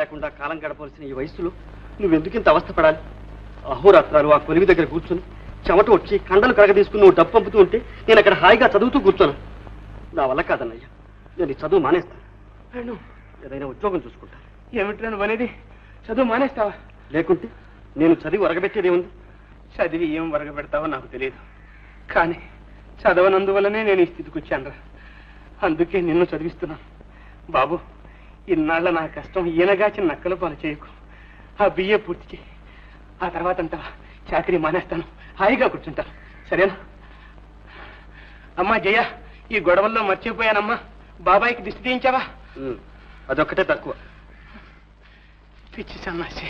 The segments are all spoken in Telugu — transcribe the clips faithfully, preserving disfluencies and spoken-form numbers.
లేకుండా కాలం గడపవలసిన ఈ వయసులో నువ్వెందుకింత అవస్థపడాలి? అహోరాత్రాలు ఆ కొలివి దగ్గర కూర్చొని చెమట వచ్చి కండలు కరగ తీసుకుని నువ్వు డబ్బు పంపుతూ ఉంటే నేను అక్కడ హాయిగా చదువుతూ కూర్చోను. నా వల్ల కాదన్నయ్యా, నేను ఈ చదువు మానేస్తాను. ఏదైనా ఉద్యోగం చూసుకుంటాను. ఏమిటి నువ్వు అనేది? చదువు మానేస్తావా? లేకుంటే నేను చదివి ఒరగబెట్టేదేముంది? చదివి ఏం ఒరగబెడతావో నాకు తెలియదు, కానీ చదవనందువల్లనే నేను ఈ స్థితికి వచ్చానురా. అందుకే నిన్ను చదివిస్తున్నాను. బాబు, ఇన్నాళ్ళ నా కష్టం ఈయనగాచి నక్కల పాలు చేయకు. ఆ బిఏ పూర్తి చేయి. ఆ తర్వాత అంటావా చాకరీ మానేస్తాను, హాయిగా కూర్చుంటాను. సరేనా? అమ్మా జయ, ఈ గొడవల్లో మర్చిపోయానమ్మా. బాబాయికి దిష్టి తీయించావా? అదొక్కటే తక్కువ. పిచ్చి సన్నాసి.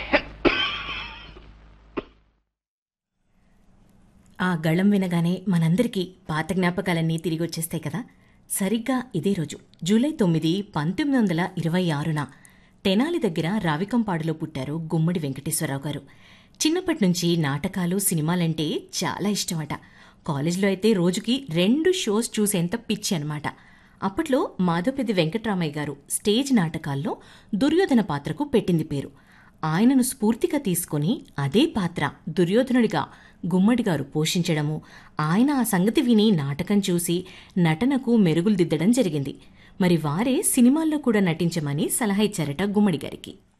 ఆ గళం వినగానే మనందరికీ పాత జ్ఞాపకాలన్నీ తిరిగి వచ్చేస్తాయి కదా. సరిగ్గా ఇదే రోజు జూలై తొమ్మిది పంతొమ్మిది వందల ఇరవై ఆరున తెనాలి దగ్గర రావికంపాడులో పుట్టారు గుమ్మడి వెంకటేశ్వరరావు గారు. చిన్నప్పటి నుంచి నాటకాలు, సినిమాలంటే చాలా ఇష్టమట. కాలేజ్లో అయితే రోజుకి రెండు షోస్ చూసేంత పిచ్చి అనమాట. అప్పట్లో మాధవపెద్ది వెంకట్రామయ్య గారు స్టేజ్ నాటకాల్లో దుర్యోధన పాత్రకు పెట్టింది పేరు. ఆయనను స్ఫూర్తిగా తీసుకుని అదే పాత్ర దుర్యోధనుడిగా గుమ్మడి గారు పోషించడము, ఆయన ఆ సంగతి విని నాటకం చూసి నటనకు మెరుగులు దిద్దడం జరిగింది. మరి వారే సినిమాల్లో కూడా నటించమని సలహా ఇచ్చారట గుమ్మడి గారికి.